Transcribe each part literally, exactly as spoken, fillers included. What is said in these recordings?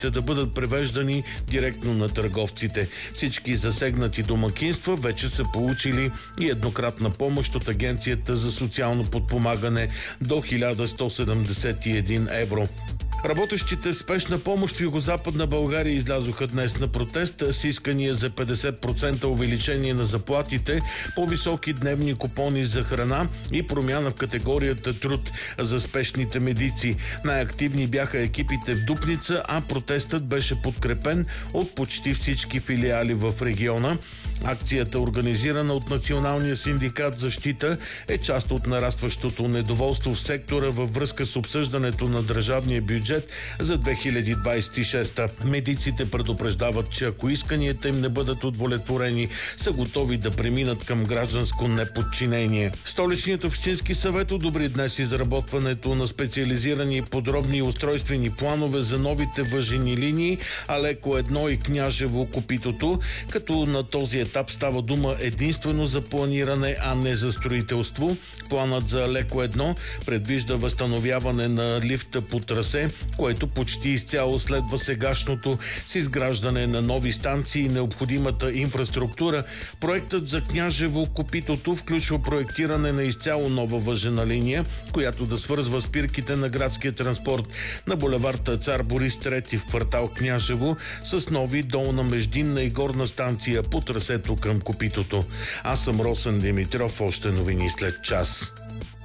да бъдат превеждани директно на търговците. Всички засегнати домакинства вече са получили и еднократна помощ от Агенцията за социално подпомагане до хиляда сто седемдесет и един евро. Работещите в спешна помощ в Югозападна България излязоха днес на протест с искания за петдесет процента увеличение на заплатите, по-високи дневни купони за храна и промяна в категорията труд за спешните медици. Най-активни бяха екипите в Дупница, а протестът беше подкрепен от почти всички филиали в региона. Акцията, организирана от Националния синдикат защита, е част от нарастващото недоволство в сектора във връзка с обсъждането на държавния бюджет за две хиляди двадесет и шеста. Медиците предупреждават, че ако исканията им не бъдат удовлетворени, са готови да преминат към гражданско неподчинение. Столичният общински съвет одобри днес изработването на специализирани подробни устройствени планове за новите въжени линии Алеко едно и Княжево-Копитото, като на този етап става дума единствено за планиране, а не за строителство. Планът за Алеко едно предвижда възстановяване на лифта по трасе, което почти изцяло следва сегашното, с изграждане на нови станции и необходимата инфраструктура. Проектът за Княжево-Копитото включва проектиране на изцяло нова въжена линия, която да свързва спирките на градския транспорт на булевард Цар Борис трети в квартал Княжево с нови долна междинна и горна станция по трасето към Копитото. Аз съм Росен Димитров, още новини след час.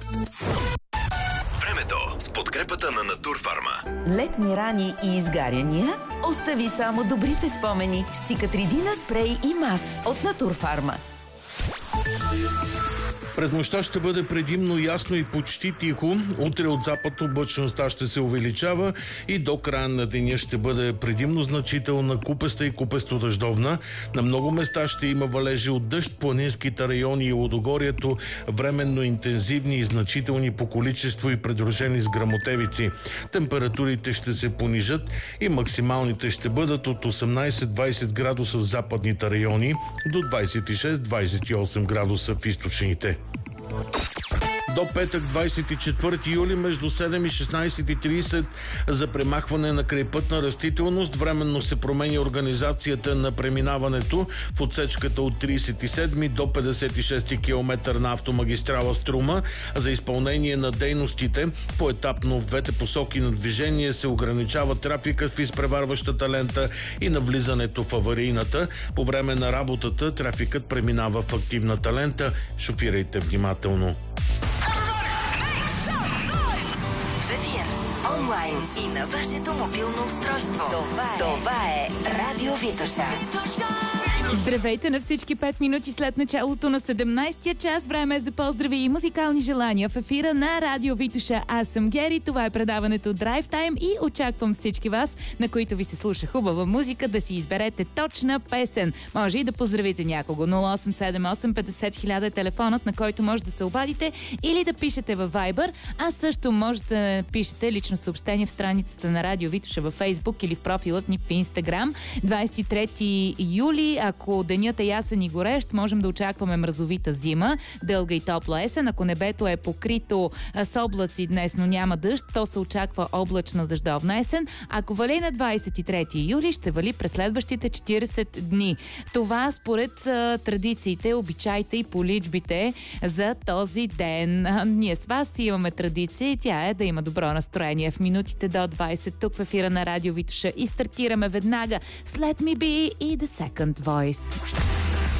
Времето с подкрепата на Натурфарма. Летни рани и изгаряния? Остави само добрите спомени с Цикатридина спрей и мас от Натурфарма. Пред нощта ще бъде предимно ясно и почти тихо. Утре от запад облачността ще се увеличава и до края на деня ще бъде предимно значителна, купеста и купесто-дъждовна. На много места ще има валежи от дъжд, планинските райони и Лудогорието временно интензивни и значителни по количество и придружени с гръмотевици. Температурите ще се понижат и максималните ще бъдат от осемнадесет до двадесет градуса в западните райони до двадесет и шест до двадесет и осем градуса в източните. До петък, двадесет и четвърти юли, между седем и шестнадесет и тридесет за премахване на крайпътна растителност. Временно се променя организацията на преминаването в отсечката от тридесет и седми до петдесет и шести километър на автомагистрала Струма. За изпълнение на дейностите поетапно в двете посоки на движение се ограничава трафикът в изпреварващата лента и навлизането в аварийната. По време на работата трафикът преминава в активната лента. Шофирайте внимателно. Онлайн и на вашето мобилно устройство. Това е, Това е Радио Витоша. Здравейте на всички, пет минути след началото на седемнадесетия час. Време е за поздрави и музикални желания в ефира на Радио Витоша. Аз съм Гери, това е предаването Drive Time и очаквам всички вас, на които ви се слуша хубава музика, да си изберете точна песен. Може и да поздравите някого. нула осем седем осем петдесет хиляда е телефонът, на който може да се обадите, или да пишете във Viber, а също може да пишете лично съобщение в страницата на Радио Витоша във Facebook или в профилът ни в Instagram. двадесет и трети юли, ако денят е ясен и горещ, можем да очакваме мразовита зима, дълга и топла есен. Ако небето е покрито с облаци днес, но няма дъжд, то се очаква облачна дъждовна есен. Ако вали на двадесет и трети юли, ще вали през следващите четиридесет дни. Това според а, традициите, обичаите и поличбите за този ден. А, ние с вас имаме традиция и тя е да има добро настроение в минутите до двадесет тук в ефира на Радио Витоша и стартираме веднага след Let Me Be и The Second Voice.